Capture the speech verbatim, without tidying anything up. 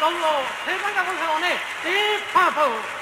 တော့တော့သေပိုင်းကဘုရားနဲ့တေးဖဖို့